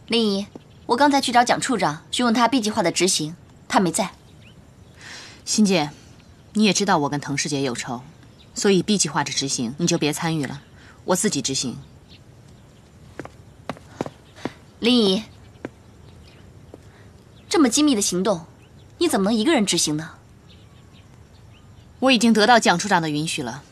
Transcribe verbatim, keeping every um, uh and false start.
林姨，我刚才去找蒋处长询问他 B 计划的执行，他没在。 欣姐，你也知道我跟滕师姐有仇，所以 B 计划的执行你就别参与了，我自己执行。 林姨，这么机密的行动，你怎么能一个人执行呢？ 我已经得到蒋处长的允许了，